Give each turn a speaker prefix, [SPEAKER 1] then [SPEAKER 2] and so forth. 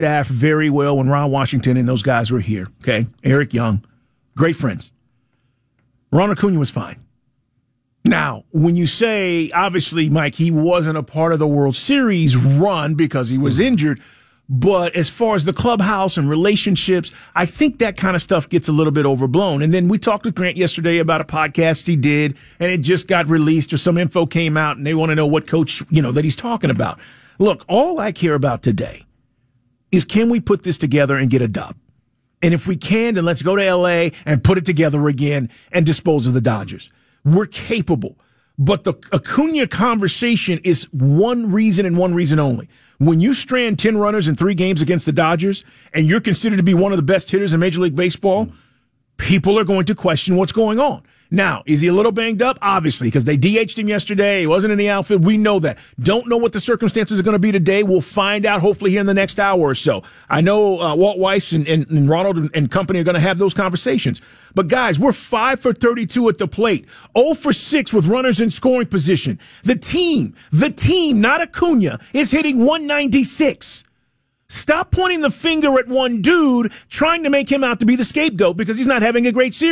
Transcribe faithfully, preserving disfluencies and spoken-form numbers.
[SPEAKER 1] staff very well when Ron Washington and those guys were here, okay? Eric Young, great friends. Ronald Acuna was fine. Now, when you say, obviously, Mike, he wasn't a part of the World Series run because he was injured, but as far as the clubhouse and relationships, I think that kind of stuff gets a little bit overblown. And then we talked with Grant yesterday about a podcast he did, and it just got released or some info came out, and they want to know what coach, you know, that he's talking about. Look, all I care about today is can we put this together and get a dub? And if we can, then let's go to L A and put it together again and dispose of the Dodgers. We're capable. But the Acuna conversation is one reason and one reason only. When you strand ten runners in three games against the Dodgers and you're considered to be one of the best hitters in Major League Baseball, people are going to question what's going on. Now, is he a little banged up? Obviously, because they D H'd him yesterday. He wasn't in the outfield. We know that. Don't know what the circumstances are going to be today. We'll find out hopefully here in the next hour or so. I know uh, Walt Weiss and, and, and Ronald and, and company are going to have those conversations. But, guys, we're five for thirty-two at the plate, zero for six with runners in scoring position. The team, the team, not Acuna, is hitting one ninety-six. Stop pointing the finger at one dude trying to make him out to be the scapegoat because he's not having a great series.